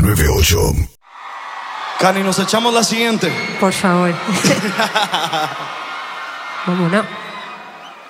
98. Cani, nos echamos la siguiente. Por favor. Vámonos.